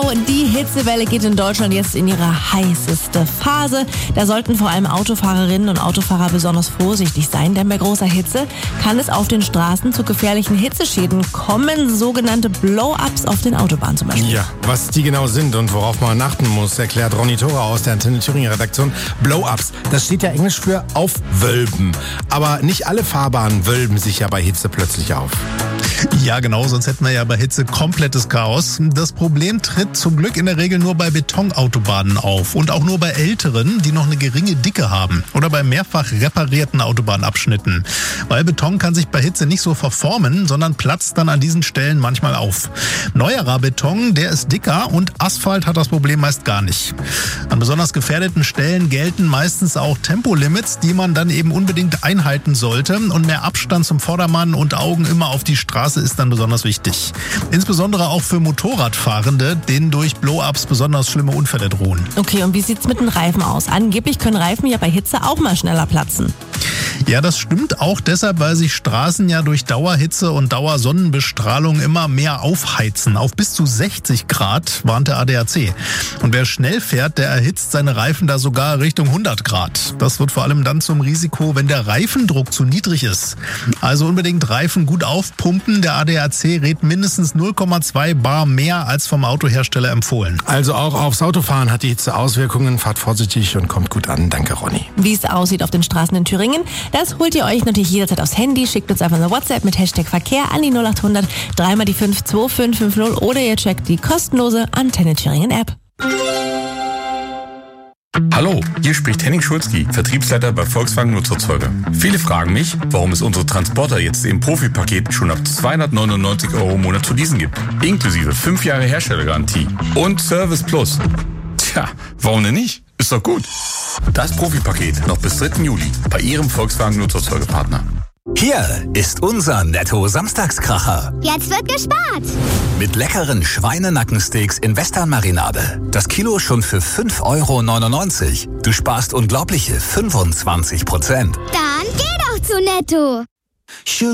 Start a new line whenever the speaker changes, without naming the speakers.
Die Hitzewelle geht in Deutschland jetzt in ihre heißeste Phase. Da sollten vor allem Autofahrerinnen und Autofahrer besonders vorsichtig sein, denn bei großer Hitze kann es auf den Straßen zu gefährlichen Hitzeschäden kommen, sogenannte Blow-ups auf den Autobahnen zum Beispiel.
Ja, was die genau sind und worauf man achten muss, erklärt Ronny Thora aus der Antenne Thüringer Redaktion. Blow-ups, das steht ja englisch für aufwölben. Aber nicht alle Fahrbahnen wölben sich ja bei Hitze plötzlich auf.
Ja, genau, sonst hätten wir ja bei Hitze komplettes Chaos. Das Problem tritt zum Glück in der Regel nur bei Betonautobahnen auf und auch nur bei älteren, die noch eine geringe Dicke haben oder bei mehrfach reparierten Autobahnabschnitten. Weil Beton kann sich bei Hitze nicht so verformen, sondern platzt dann an diesen Stellen manchmal auf. Neuerer Beton, der ist dicker und Asphalt hat das Problem meist gar nicht. An besonders gefährdeten Stellen gelten meistens auch Tempolimits, die man dann eben unbedingt einhalten sollte, und mehr Abstand zum Vordermann und Augen immer auf die Straße ist dann besonders wichtig. Insbesondere auch für Motorradfahrende, denen durch Blow-ups besonders schlimme Unfälle drohen.
Okay, und wie sieht's mit den Reifen aus? Angeblich können Reifen ja bei Hitze auch mal schneller platzen.
Ja, das stimmt auch deshalb, weil sich Straßen ja durch Dauerhitze und Dauersonnenbestrahlung immer mehr aufheizen. Auf bis zu 60 Grad, warnt der ADAC. Und wer schnell fährt, der erhitzt seine Reifen da sogar Richtung 100 Grad. Das wird vor allem dann zum Risiko, wenn der Reifendruck zu niedrig ist. Also unbedingt Reifen gut aufpumpen. Der ADAC rät mindestens 0,2 bar mehr als vom Autohersteller empfohlen.
Also auch aufs Autofahren hat die Hitze Auswirkungen. Fahrt vorsichtig und kommt gut an. Danke, Ronny.
Wie es aussieht auf den Straßen in Thüringen, das holt ihr euch natürlich jederzeit aufs Handy. Schickt uns einfach eine WhatsApp mit Hashtag Verkehr an die 0800 3 die 5 2550 oder ihr checkt die kostenlose Antenne Thüringen App.
Hallo, hier spricht Henning Schulzki, Vertriebsleiter bei Volkswagen Nutzerzeuge. Viele fragen mich, warum es unsere Transporter jetzt im Profi-Paket schon ab 299 € im Monat zu leasen gibt. Inklusive 5 Jahre Herstellergarantie und Service Plus. Tja, warum denn nicht? Ist doch gut. Das Profi-Paket noch bis 3. Juli bei Ihrem Volkswagen Nutzerzeugepartner.
Hier ist unser Netto-Samstagskracher.
Jetzt wird gespart.
Mit leckeren Schweinenackensteaks in Western-Marinade. Das Kilo schon für 5,99 €. Du sparst unglaubliche 25%.
Dann geh doch zu Netto.